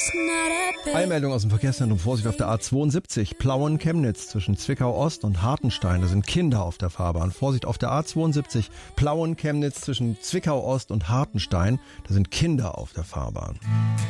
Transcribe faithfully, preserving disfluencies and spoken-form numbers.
Eilmeldung aus dem Verkehrszentrum. Vorsicht auf der A zweiundsiebzig, Plauen-Chemnitz zwischen Zwickau-Ost und Hartenstein. Da sind Kinder auf der Fahrbahn. Vorsicht auf der A zweiundsiebzig, Plauen-Chemnitz zwischen Zwickau-Ost und Hartenstein. Da sind Kinder auf der Fahrbahn.